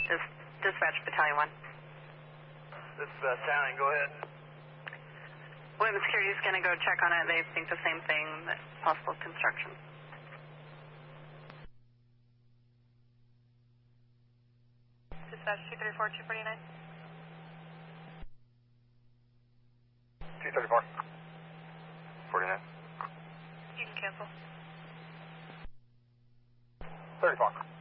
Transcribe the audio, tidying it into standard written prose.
Just dispatch battalion 1. This is Battalion, go ahead. William Security is going to go check on it. They think the same thing, that possible construction. Dispatch 234, 249. 234. 49. You can cancel. 34.